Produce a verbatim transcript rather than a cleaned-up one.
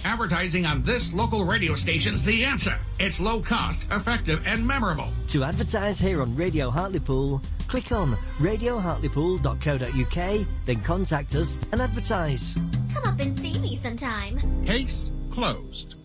Advertising on this local radio station's the answer. It's low cost, effective, and memorable. To advertise here on Radio Hartlepool, click on radio hartlepool dot co dot uk, then contact us and advertise. Come up and see me sometime. Case closed.